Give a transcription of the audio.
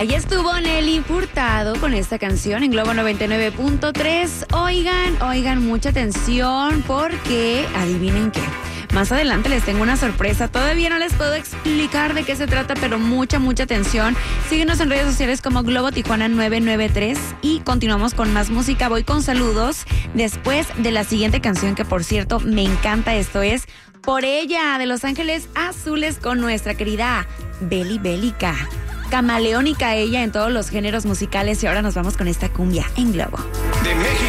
Allí estuvo Nelly Furtado con esta canción en Globo 99.3. Oigan, mucha atención porque adivinen qué. Más adelante les tengo una sorpresa. Todavía no les puedo explicar de qué se trata, pero mucha atención. Síguenos en redes sociales como Globo Tijuana 993 y continuamos con más música. Voy con saludos después de la siguiente canción que, por cierto, me encanta. Esto es Por Ella, de Los Ángeles Azules, con nuestra querida Beli Bélica. Camaleónica ella en todos los géneros musicales, y ahora nos vamos con esta cumbia en Globo. De México